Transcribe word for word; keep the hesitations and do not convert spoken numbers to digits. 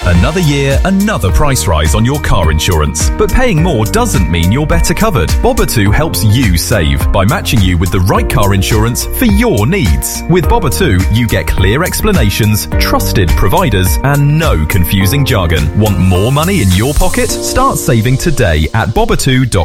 Another year, another price rise on your car insurance. But paying more doesn't mean you're better covered. Bobatoo helps you save by matching you with the right car insurance for your needs. With Bobatoo, you get clear explanations, trusted providers, and no confusing jargon. Want more money in your pocket? Start saving today at bobatoo dot com.